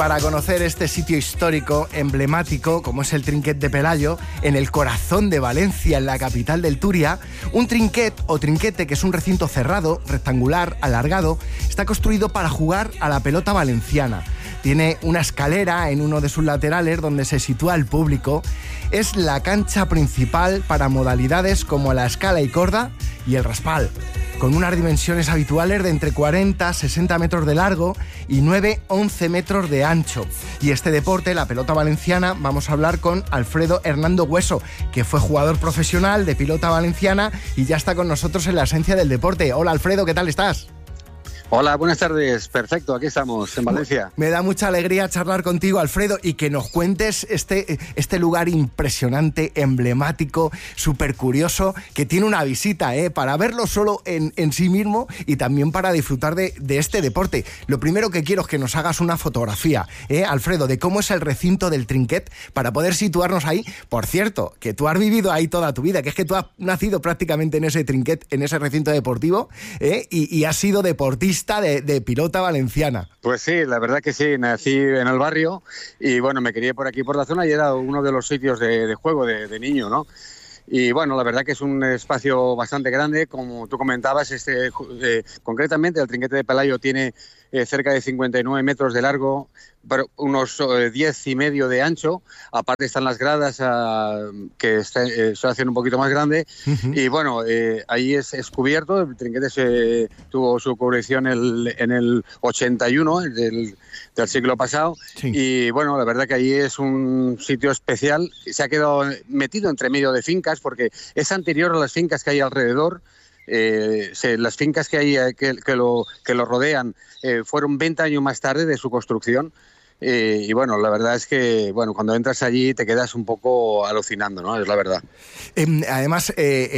para conocer este sitio histórico, emblemático, como es el Trinquet de Pelayo, en el corazón de Valencia, en la capital del Túria. Un trinquet o trinquete, que es un recinto cerrado, rectangular, alargado, está construido para jugar a la pelota valenciana. Tiene una escalera en uno de sus laterales donde se sitúa el público. Es la cancha principal para modalidades como la escala y corda y el raspal, con unas dimensiones habituales de entre 40 60 metros de largo y 9-11 metros de ancho. Y este deporte, la pelota valenciana, vamos a hablar con Alfredo Hernando Hueso, que fue jugador profesional de pelota valenciana y ya está con nosotros en la esencia del deporte. Hola Alfredo, ¿qué tal estás? Hola, buenas tardes. Perfecto, aquí estamos, en Valencia. Me da mucha alegría charlar contigo, Alfredo, y que nos cuentes este lugar impresionante, emblemático, súper curioso, que tiene una visita, para verlo solo en sí mismo y también para disfrutar de este deporte. Lo primero que quiero es que nos hagas una fotografía, Alfredo, de cómo es el recinto del Trinquet, para poder situarnos ahí. Por cierto, que tú has vivido ahí toda tu vida, que es que tú has nacido prácticamente en ese Trinquet, en ese recinto deportivo, y has sido deportista de pelota valenciana. Pues sí, la verdad que sí, nací en el barrio y bueno, me crié por aquí por la zona y era uno de los sitios de juego de niño, ¿no? Y bueno, la verdad que es un espacio bastante grande, como tú comentabas, concretamente el Trinquete de Pelayo tiene cerca de 59 metros de largo, pero unos 10 y medio de ancho. Aparte están las gradas que se hacen un poquito más grande. Uh-huh. Y bueno, ahí es cubierto. El Trinquete tuvo su cubrición en el 81 del siglo pasado. Sí. Y bueno, la verdad que ahí es un sitio especial. Se ha quedado metido entre medio de fincas porque es anterior a las fincas que hay alrededor. Las fincas que hay que lo rodean fueron 20 años más tarde de su construcción. Y bueno, la verdad es que cuando entras allí te quedas un poco alucinando, ¿no? Es la verdad. Además,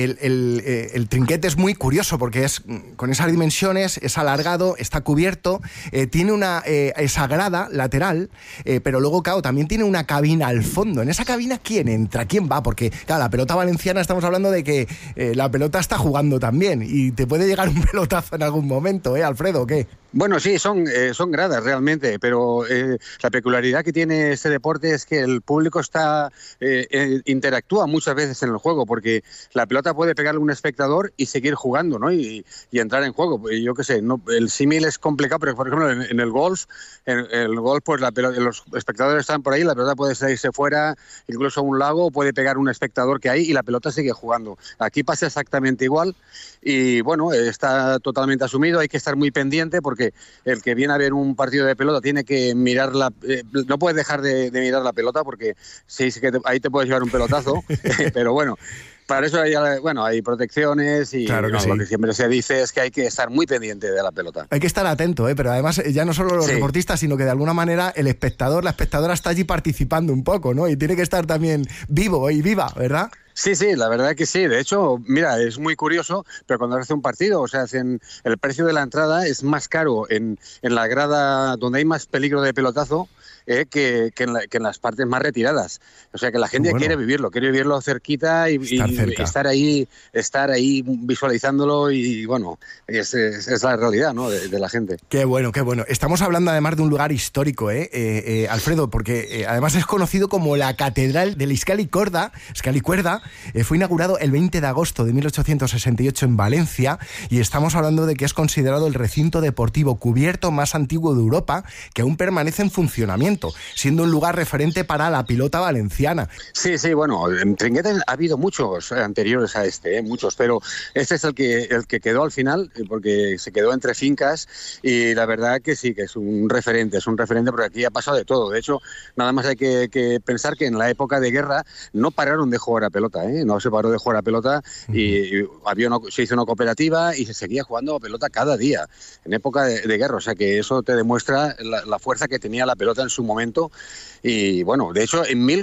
el Trinquete es muy curioso porque es con esas dimensiones, es alargado, está cubierto, tiene esa grada lateral, pero luego, claro, también tiene una cabina al fondo. En esa cabina, ¿quién entra? ¿Quién va? Porque, claro, la pelota valenciana, estamos hablando de que la pelota está jugando también y te puede llegar un pelotazo en algún momento, Alfredo, ¿o qué? Bueno, sí, son gradas realmente, pero la peculiaridad que tiene este deporte es que el público interactúa muchas veces en el juego, porque la pelota puede pegarle a un espectador y seguir jugando, ¿no? Y entrar en juego. Yo qué sé, no, el símil es complicado, pero por ejemplo en el golf, pues los espectadores están por ahí, la pelota puede salirse fuera, incluso a un lago, puede pegar un espectador que hay y la pelota sigue jugando. Aquí pasa exactamente igual y bueno, está totalmente asumido, hay que estar muy pendiente porque el que viene a ver un partido de pelota tiene que mirar no puedes dejar de mirar la pelota porque sí, ahí te puedes llevar un pelotazo, pero bueno, para eso hay protecciones y claro que sí. Lo que siempre se dice es que hay que estar muy pendiente de la pelota. Hay que estar atento, pero además ya no solo los deportistas, sino que de alguna manera el espectador, la espectadora está allí participando un poco, ¿no? Y tiene que estar también vivo y viva, ¿verdad? Sí, la verdad que sí. De hecho, mira, es muy curioso, pero cuando hace un partido, o sea, el precio de la entrada es más caro en la grada donde hay más peligro de pelotazo que en las partes más retiradas. O sea, que la gente quiere vivirlo cerquita y estar ahí visualizándolo y bueno, es la realidad, ¿no? de la gente. Qué bueno. Estamos hablando además de un lugar histórico, Alfredo, porque además es conocido como la Catedral del Escala y Cuerda. Fue inaugurado el 20 de agosto de 1868 en Valencia y estamos hablando de que es considerado el recinto deportivo cubierto más antiguo de Europa, que aún permanece en funcionamiento, siendo un lugar referente para la pelota valenciana. Sí, bueno, en Trinquete ha habido muchos anteriores a muchos, pero este es el que quedó al final, porque se quedó entre fincas y la verdad que sí, que es un referente porque aquí ha pasado de todo. De hecho, nada más hay que pensar que en la época de guerra no pararon de jugar a pelota, no se paró de jugar a pelota y se hizo una cooperativa y se seguía jugando a pelota cada día en época de guerra, o sea que eso te demuestra la fuerza que tenía la pelota en su momento. Y bueno, de hecho en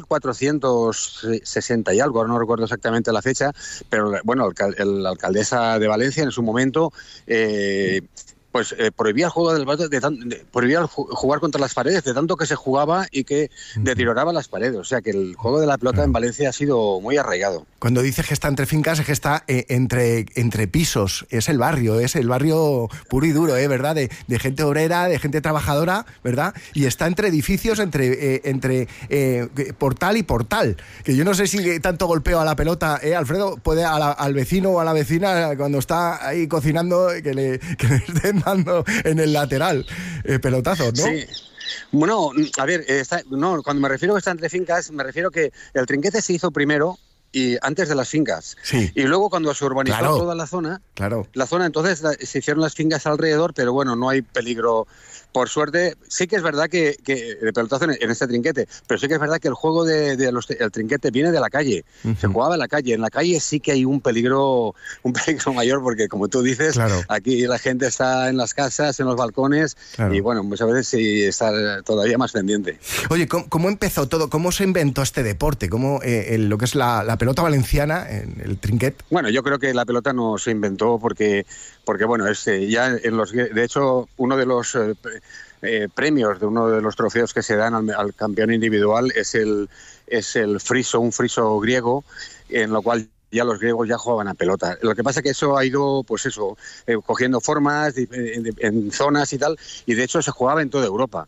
1460 y algo, no recuerdo exactamente la fecha, pero bueno, la alcaldesa de Valencia en su momento pues prohibía el juego del bate, prohibía jugar contra las paredes, de tanto que se jugaba y que deterioraba las paredes. O sea que el juego de la pelota en Valencia ha sido muy arraigado. Cuando dices que está entre fincas, es que está entre pisos. Es el barrio puro y duro, ¿verdad? De gente obrera, de gente trabajadora, ¿verdad? Y está entre edificios, entre portal y portal. Que yo no sé si tanto golpeo a la pelota, Alfredo, puede al vecino o a la vecina cuando está ahí cocinando que le estén dando en el lateral pelotazos, ¿no? Sí. Bueno, a ver, cuando me refiero a que está entre fincas, me refiero que el trinquete se hizo primero y antes de las fincas. Sí. Y luego cuando se urbanizó toda la zona, entonces se hicieron las fincas alrededor, pero bueno, no hay peligro. Por suerte, sí que es verdad que de pelotazo en este trinquete, pero sí que es verdad que el juego el trinquete viene de la calle. Se jugaba en la calle. En la calle sí que hay un peligro mayor, porque como tú dices, aquí la gente está en las casas, en los balcones, y bueno, muchas veces sí está todavía más pendiente. Oye, ¿cómo empezó todo? ¿Cómo se inventó este deporte? ¿Cómo lo que es la pelota valenciana, el trinquet? Bueno, yo creo que la pelota no se inventó porque bueno, de hecho, uno de los premios, de uno de los trofeos que se dan al campeón individual es un friso griego, en lo cual ya los griegos ya jugaban a pelota. Lo que pasa es que eso ha ido, cogiendo formas en zonas y tal, y de hecho se jugaba en toda Europa.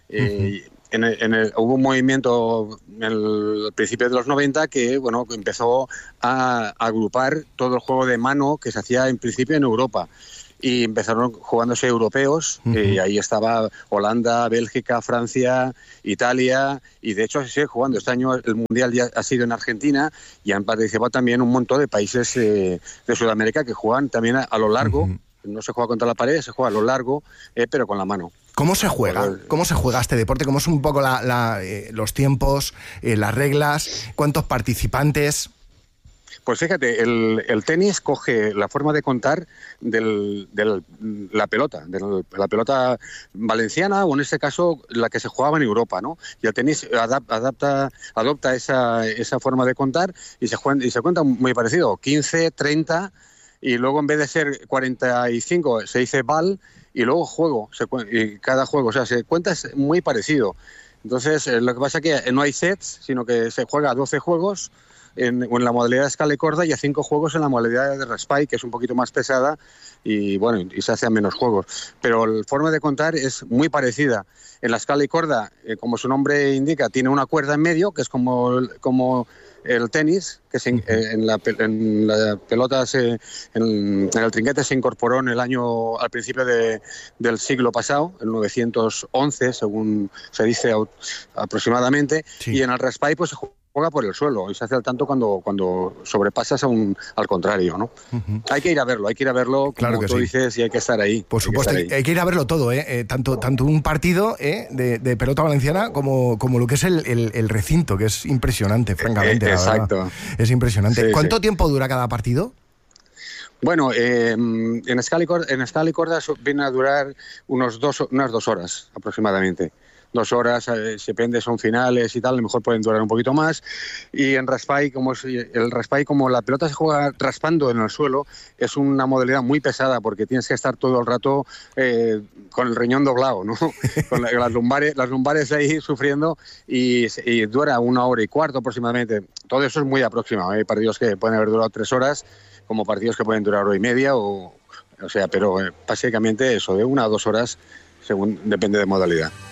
Hubo un movimiento en el principio de los 90 que empezó a agrupar todo el juego de mano que se hacía en principio en Europa. Y empezaron jugándose europeos, y ahí estaba Holanda, Bélgica, Francia, Italia, y de hecho se sigue jugando. Este año el Mundial ya ha sido en Argentina y han participado también un montón de países de Sudamérica que juegan también a lo largo. No se juega contra la pared, se juega a lo largo, pero con la mano. ¿Cómo se juega? ¿Cómo se juega este deporte? ¿Cómo es un poco los tiempos, las reglas? ¿Cuántos participantes? Pues fíjate, el tenis coge la forma de contar de la pelota valenciana, o en este caso la que se jugaba en Europa, ¿no? Y el tenis adopta esa forma de contar y se cuenta muy parecido, 15, 30, y luego en vez de ser 45 se dice ball, y luego juego, y cada juego, o sea, se cuenta es muy parecido. Entonces, lo que pasa es que no hay sets, sino que se juega a 12 juegos, en la modalidad de escala y corda, y a 5 juegos en la modalidad de raspberry, que es un poquito más pesada y se hacen menos juegos. Pero la forma de contar es muy parecida. En la escala y corda, como su nombre indica, tiene una cuerda en medio, que es como el tenis, que en la pelota, en el trinquete se incorporó al principio del siglo pasado, en 911, según se dice aproximadamente, y en el raspberry pues se juega por el suelo y se hace al tanto cuando sobrepasas al contrario, ¿no? Hay que ir a verlo, claro, como tú dices, y hay que estar ahí. Por supuesto, hay que ir a verlo todo, tanto un partido de pelota valenciana como lo que es el recinto, que es impresionante, francamente. Exacto. Es impresionante. Sí, ¿Cuánto tiempo dura cada partido? Bueno, en escala y corda viene a durar unas 2 horas aproximadamente. 2 horas, depende, son finales y tal, a lo mejor pueden durar un poquito más. Y en raspberry, como la pelota se juega raspando en el suelo, es una modalidad muy pesada, porque tienes que estar todo el rato con el riñón doblado, ¿no? Con las lumbares ahí sufriendo, y dura 1 hora y cuarto aproximadamente. Todo eso es muy aproximado. Hay partidos que pueden haber durado 3 horas, como partidos que pueden durar 1 hora y media, pero básicamente eso, de 1 a 2 horas, depende de modalidad.